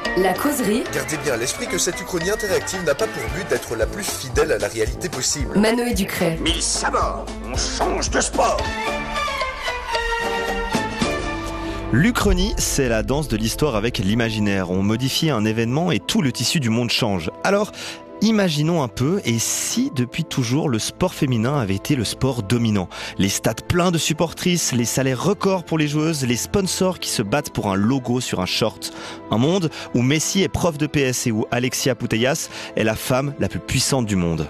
La causerie. Gardez bien à l'esprit que cette uchronie interactive n'a pas pour but d'être la plus fidèle à la réalité possible. Manoë Ducret. Miss Sabor, on change de sport. L'Uchronie, c'est la danse de l'histoire avec l'imaginaire. On modifie un événement et tout le tissu du monde change. Alors, imaginons un peu, et si depuis toujours le sport féminin avait été le sport dominant? Les stades pleins de supportrices, les salaires records pour les joueuses, les sponsors qui se battent pour un logo sur un short. Un monde où Messi est prof de PS et où Alexia Putellas est la femme la plus puissante du monde.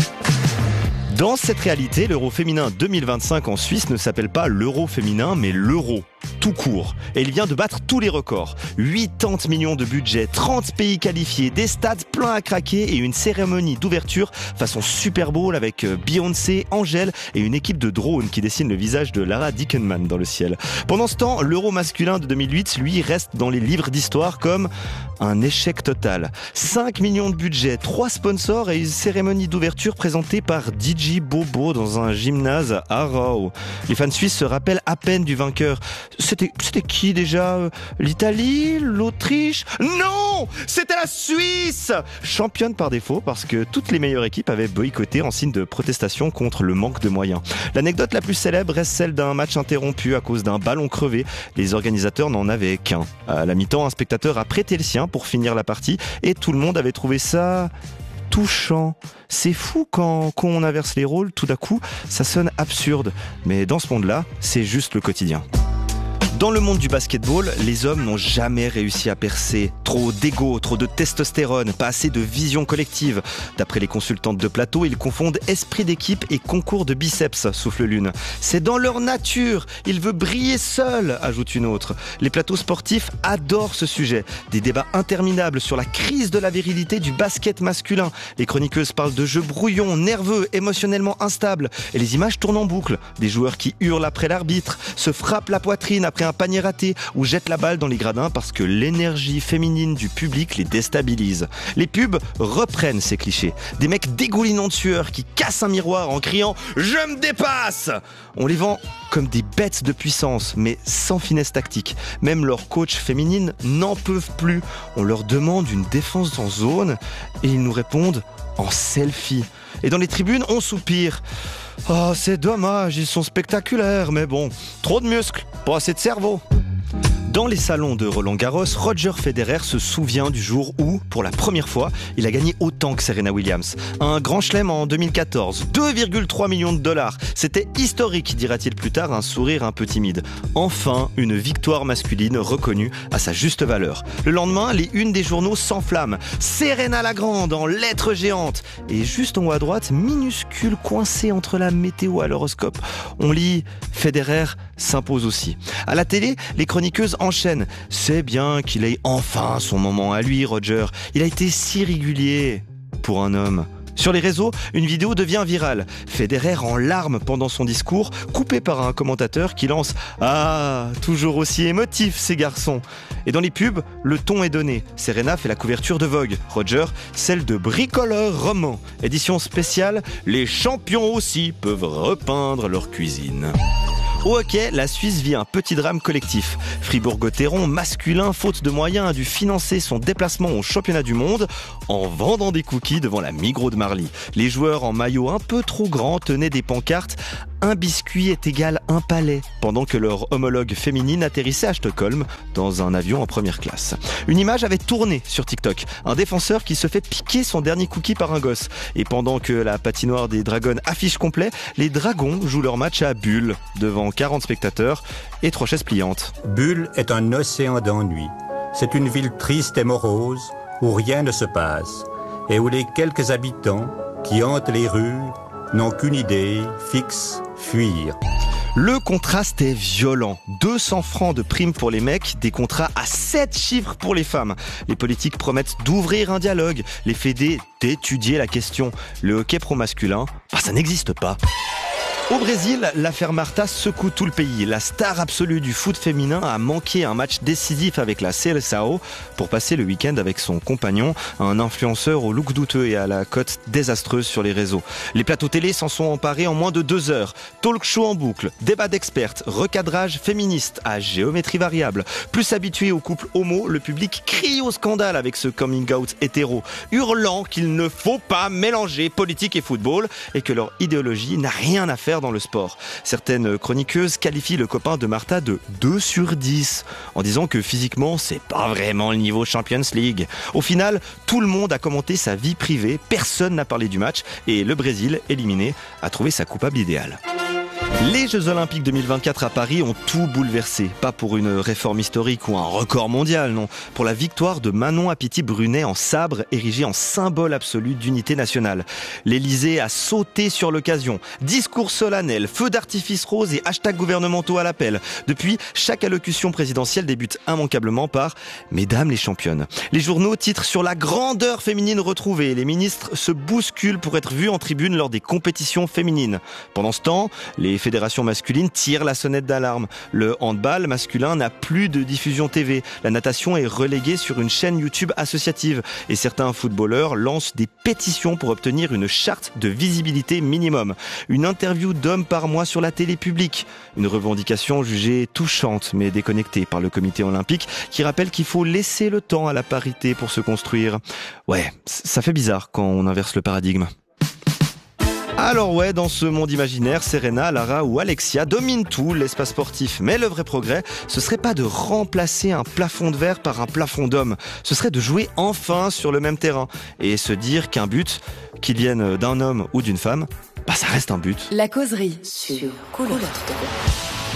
Dans cette réalité, l'Euro féminin 2025 en Suisse ne s'appelle pas l'Euro féminin, mais l'Euro, tout court. Et il vient de battre tous les records. 80 millions de budget, 30 pays qualifiés, des stades pleins à craquer et une cérémonie d'ouverture façon Super Bowl avec Beyoncé, Angèle et une équipe de drones qui dessine le visage de Lara Dickenman dans le ciel. Pendant ce temps, l'Euro masculin de 2008, lui, reste dans les livres d'histoire comme un échec total. 5 millions de budget, 3 sponsors et une cérémonie d'ouverture présentée par DJ Bobo dans un gymnase à Aarau. Les fans suisses se rappellent à peine du vainqueur. C'était qui déjà? L'Italie? L'Autriche? Non! C'était la Suisse! Championne par défaut parce que toutes les meilleures équipes avaient boycotté en signe de protestation contre le manque de moyens. L'anecdote la plus célèbre reste celle d'un match interrompu à cause d'un ballon crevé. Les organisateurs n'en avaient qu'un. À la mi-temps, un spectateur a prêté le sien pour finir la partie et tout le monde avait trouvé ça touchant. C'est fou quand on inverse les rôles, tout d'un coup, ça sonne absurde. Mais dans ce monde-là, c'est juste le quotidien. Dans le monde du basketball, les hommes n'ont jamais réussi à percer. Trop d'ego, trop de testostérone, pas assez de vision collective. D'après les consultantes de plateau, ils confondent esprit d'équipe et concours de biceps, souffle l'une. C'est dans leur nature, il veut briller seul, ajoute une autre. Les plateaux sportifs adorent ce sujet. Des débats interminables sur la crise de la virilité du basket masculin. Les chroniqueuses parlent de jeux brouillons, nerveux, émotionnellement instables. Et les images tournent en boucle. Des joueurs qui hurlent après l'arbitre, se frappent la poitrine après un panier raté ou jettent la balle dans les gradins parce que l'énergie féminine du public les déstabilise. Les pubs reprennent ces clichés. Des mecs dégoulinants de sueur qui cassent un miroir en criant « Je me dépasse !» On les vend comme des bêtes de puissance, mais sans finesse tactique. Même leurs coachs féminines n'en peuvent plus. On leur demande une défense en zone et ils nous répondent en selfie. Et dans les tribunes, on soupire. Oh, c'est dommage, ils sont spectaculaires, mais bon, trop de muscles, pas assez de cerveau. Dans les salons de Roland-Garros, Roger Federer se souvient du jour où, pour la première fois, il a gagné autant que Serena Williams. Un grand chelem en 2014, 2,3 millions de dollars. C'était historique, dira-t-il plus tard, un sourire un peu timide. Enfin, une victoire masculine reconnue à sa juste valeur. Le lendemain, les unes des journaux s'enflamment. Serena la Grande en lettres géantes. Et juste en haut à droite, minuscule coincé entre la météo et l'horoscope, on lit « Federer s'impose aussi ». À la télé, les chroniqueuses enchaînent. C'est bien qu'il ait enfin son moment à lui, Roger. Il a été si régulier pour un homme. Sur les réseaux, une vidéo devient virale. Federer en larmes pendant son discours, coupé par un commentateur qui lance « Ah, toujours aussi émotif ces garçons !» Et dans les pubs, le ton est donné. Serena fait la couverture de Vogue. Roger, celle de Bricoleur Roman. Édition spéciale, les champions aussi peuvent repeindre leur cuisine. Au hockey, la Suisse vit un petit drame collectif. Fribourg-Gotteron, masculin, faute de moyens, a dû financer son déplacement au championnat du monde en vendant des cookies devant la Migros de Marly. Les joueurs en maillot un peu trop grand tenaient des pancartes « Un biscuit est égal un palais » pendant que leur homologue féminine atterrissait à Stockholm dans un avion en première classe. Une image avait tourné sur TikTok. Un défenseur qui se fait piquer son dernier cookie par un gosse. Et pendant que la patinoire des Dragons affiche complet, les Dragons jouent leur match à Bulle devant 40 spectateurs et 3 chaises pliantes. Bulle est un océan d'ennui. C'est une ville triste et morose où rien ne se passe et où les quelques habitants qui hantent les rues n'ont qu'une idée fixe, fuir. Le contraste est violent. 200 francs de primes pour les mecs, des contrats à 7 chiffres pour les femmes. Les politiques promettent d'ouvrir un dialogue, les fédés d'étudier la question. Le hockey pro masculin, ça n'existe pas. Au Brésil, l'affaire Marta secoue tout le pays. La star absolue du foot féminin a manqué un match décisif avec la Seleção pour passer le week-end avec son compagnon, un influenceur au look douteux et à la cote désastreuse sur les réseaux. Les plateaux télé s'en sont emparés en moins de 2 heures. Talk show en boucle, débat d'experts, recadrage féministe à géométrie variable. Plus habitué aux couples homo, le public crie au scandale avec ce coming out hétéro, hurlant qu'il ne faut pas mélanger politique et football et que leur idéologie n'a rien à faire dans le sport. Certaines chroniqueuses qualifient le copain de Marta de 2 sur 10 en disant que physiquement c'est pas vraiment le niveau Champions League. Au final, tout le monde a commenté sa vie privée, personne n'a parlé du match et le Brésil, éliminé, a trouvé sa coupable idéale. Les Jeux Olympiques 2024 à Paris ont tout bouleversé. Pas pour une réforme historique ou un record mondial, non. Pour la victoire de Manon Apiti-Brunet en sabre, érigé en symbole absolu d'unité nationale. L'Élysée a sauté sur l'occasion. Discours solennel, feux d'artifice rose et hashtags gouvernementaux à l'appel. Depuis, chaque allocution présidentielle débute immanquablement par « Mesdames les championnes ». Les journaux titrent sur la grandeur féminine retrouvée. Les ministres se bousculent pour être vus en tribune lors des compétitions féminines. Pendant ce temps, les fédérations masculines tirent la sonnette d'alarme. Le handball masculin n'a plus de diffusion TV. La natation est reléguée sur une chaîne YouTube associative. Et certains footballeurs lancent des pétitions pour obtenir une charte de visibilité minimum. Une interview d'hommes par mois sur la télé publique. Une revendication jugée touchante mais déconnectée par le comité olympique qui rappelle qu'il faut laisser le temps à la parité pour se construire. Ouais, ça fait bizarre quand on inverse le paradigme. Alors ouais, dans ce monde imaginaire, Serena, Lara ou Alexia dominent tout, l'espace sportif. Mais le vrai progrès, ce serait pas de remplacer un plafond de verre par un plafond d'homme. Ce serait de jouer enfin sur le même terrain. Et se dire qu'un but, qu'il vienne d'un homme ou d'une femme, ça reste un but. La causerie sur Couleur.